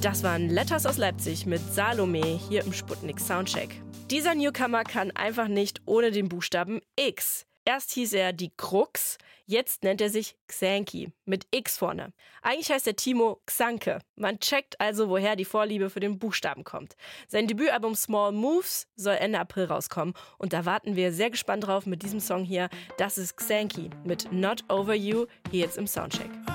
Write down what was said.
Das waren Letters aus Leipzig mit Salome hier im Sputnik Soundcheck. Dieser Newcomer kann einfach nicht ohne den Buchstaben X. Erst hieß er die Krux, jetzt nennt er sich Xanky mit X vorne. Eigentlich heißt der Timo Xanke. Man checkt also, woher die Vorliebe für den Buchstaben kommt. Sein Debütalbum Small Moves soll Ende April rauskommen und da warten wir sehr gespannt drauf mit diesem Song hier. Das ist Xanky mit Not Over You hier jetzt im Soundcheck.